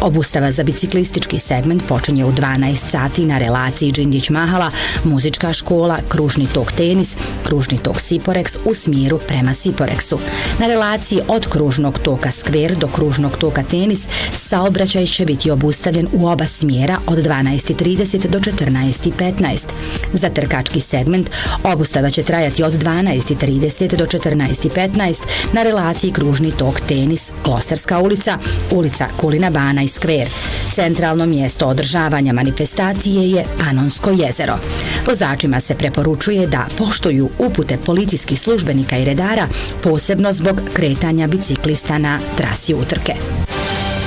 Obustava za biciklistički segment počinje u 12 sati na relaciji Đinđić-Mahala, muzička škola, kružni tok tenis, kružni tok Siporex u smjeru prema Siporexu. Na relaciji od kružnog toka Skver do kružnog toka tenis saobraćaj će biti obustavljen u oba smjera od 12:30 do 14:15. Za trkački segment obustava će trajati od 12:30 do 14:15 na relaciji kružni tok tenis, Klosterska ulica, ulica Kulina Bana i Skver. Centralno mjesto održavanja manifestacije je Panonsko jezero. Vozačima se preporučuje da poštuju upute policijskih službenika i redara, posebno zbog kretanja biciklista na trasi utrke.